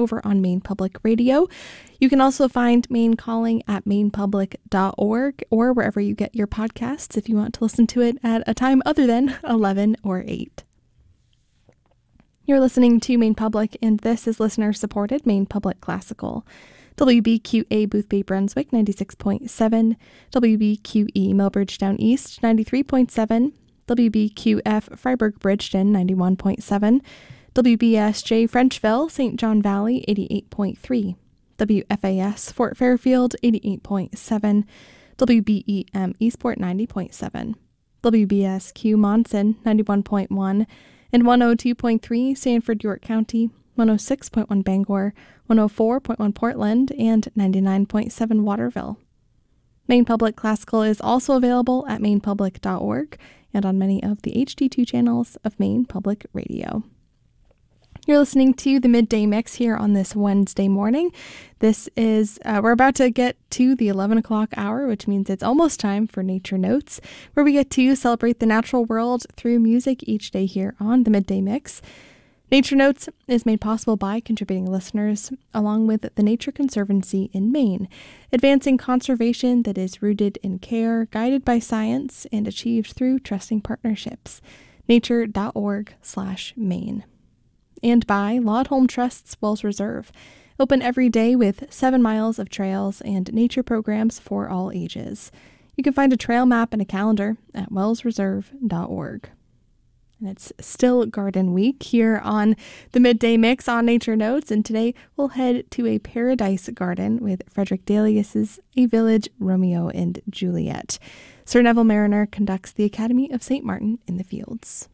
over on Maine Public Radio. You can also find Maine Calling at mainepublic.org or wherever you get your podcasts if you want to listen to it at a time other than 11 or 8. You're listening to Maine Public, and this is listener-supported Maine Public Classical. WBQA Boothbay Brunswick 96.7, WBQE Millbridgetown East 93.7, WBQF Freiburg Bridgeton 91.7, WBSJ Frenchville St. John Valley 88.3, WFAS Fort Fairfield 88.7, WBEM Eastport 90.7, WBSQ Monson 91.1, and 102.3 Sanford York County, 106.1 Bangor, 104.1 Portland, and 99.7 Waterville. Maine Public Classical is also available at mainepublic.org and on many of the HD2 channels of Maine Public Radio. You're listening to the Midday Mix here on this Wednesday morning. This is, we're about to get to the 11 o'clock hour, which means it's almost time for Nature Notes, where we get to celebrate the natural world through music each day here on the Midday Mix. Nature Notes is made possible by contributing listeners, along with the Nature Conservancy in Maine, advancing conservation that is rooted in care, guided by science, and achieved through trusting partnerships. nature.org/Maine. And by Laud Home Trust's Wells Reserve, open every day with 7 miles of trails and nature programs for all ages. You can find a trail map and a calendar at wellsreserve.org. And it's still Garden Week here on the Midday Mix on Nature Notes, and today we'll head to a paradise garden with Frederick Delius's A Village, Romeo and Juliet. Sir Neville Mariner conducts the Academy of St. Martin in the Fields.